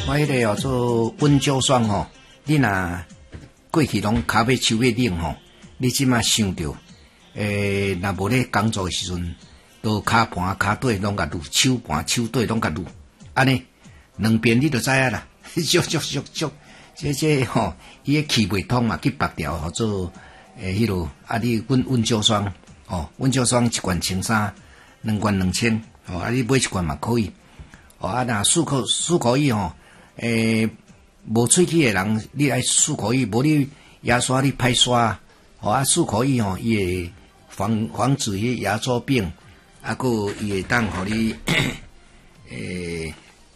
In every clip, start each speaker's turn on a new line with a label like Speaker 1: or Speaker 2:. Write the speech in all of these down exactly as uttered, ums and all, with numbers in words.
Speaker 1: 我迄个哦做温灸霜吼，你若过去拢骹尾手尾冷吼，你即马想着，诶，若无咧工作诶时阵，都骹盘骹底拢甲撸，手盘手底拢甲撸，安尼两边你就知影啦，足足足足，这这吼，伊个气袂通嘛，去拔掉吼做诶迄落，啊你温温灸霜，哦，温灸霜一罐千三，两罐两千，哦，啊你买一罐嘛可以，哦啊若漱口漱口液吼。诶，无喙齿诶人，你爱漱口液，无你牙刷你歹刷，吼啊漱口液吼，伊会防防止迄牙周病，啊，佮伊会当互你，诶，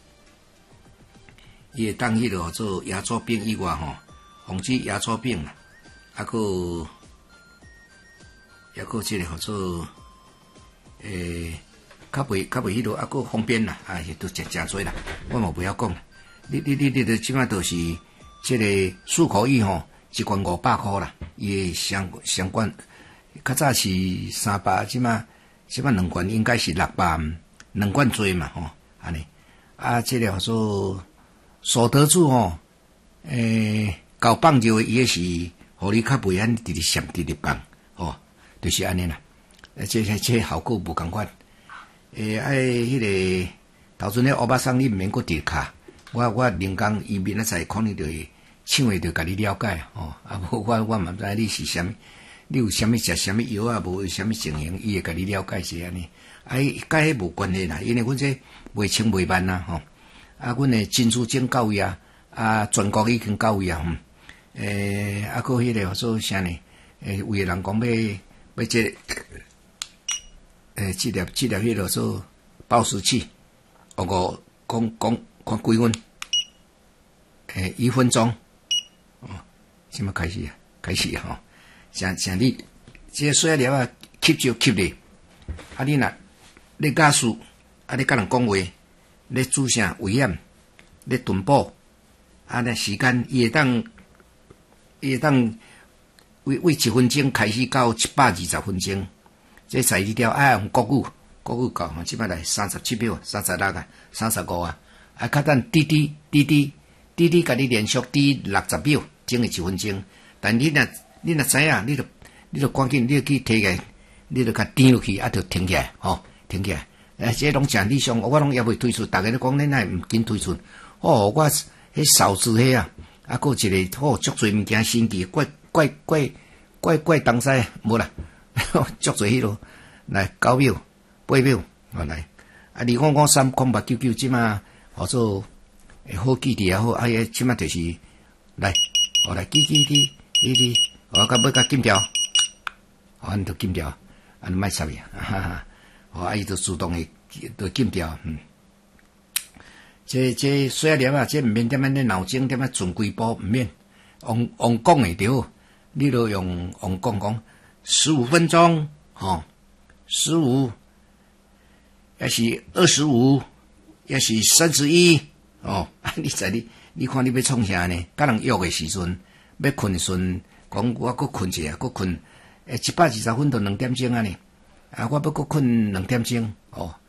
Speaker 1: 伊会当迄落做牙周病以外吼，防止牙周病啦，啊，佮，抑佮即个叫做，诶，较袂较袂迄落，啊，佮方便啦，啊，都诚诚多啦，我嘛不晓讲。你你你你你即摆都是即个漱口液吼，一罐五百箍啦，伊诶相相关，较早是三百，即摆即摆两罐应该是六百，两罐多嘛吼，安尼啊，即个叫做所得住吼，诶，搞棒球伊也是，互你较袂安直直闪直直棒，吼，就是安尼啦。啊，这这这效果无共款。诶，爱迄个头阵咧乌巴桑，你毋免搁直骹。我我人工伊面仔载可能就会唱会着甲你了解哦，啊无我我嘛毋知你是啥物，你有啥物食啥物药啊，无有啥物情形，伊会甲你了解一下呢。啊，甲迄无关系啦，因为阮这袂清袂慢啦吼。啊，阮诶珍珠精到位啊，啊全国已经到位啊，诶、嗯，啊，搁迄个叫做啥呢？诶，有诶人讲要要即、這個，诶，即粒即粒迄落做报时器，我个讲讲。看几分？诶，一分钟。哦，什么开始啊？开始吼、啊，像像你这水了啊，吸就吸咧。啊，你若你假使啊，你甲人讲话，你煮啥危险？你炖补啊，那时间伊会当伊会当为为一分钟开始到一百二十分钟。这在你条爱用国语国语讲，即摆来三十七秒、三十六啊、三十五啊。啊，较等滴滴滴滴滴滴，甲你连续滴六十秒，整个一分钟。但你若你若知影，你就你就赶紧，你就去摕个，你就甲点落去，啊，就停起来，吼、哦，停起来。诶，这拢正理想，我拢也未推出。逐个咧讲，恁奈毋紧推出。哦，我迄扫字迄啊，啊，搁一个哦，足侪物件新奇，怪怪怪怪怪东西，无啦，足侪迄落来九秒、八秒，哦来。啊，二五五三空八九九，即嘛。好做好记忆也好，啊也即马就是来，我来记记记记记，我甲要甲禁掉，我按着禁掉，按莫插伊，哈哈，我啊伊就自动诶，就禁掉，嗯。这这水啊啊，这毋免点仔咧脑筋点仔存几步，毋免，用用讲诶着，你著用用讲讲，十五分钟，吼，十五，也是二十五。也是三十一哦，你知你你看你要创啥呢？甲人约诶时阵，要困时阵，讲我搁困一下，搁困，诶，一百二十分到两点钟啊呢，啊，我要搁困两点钟哦，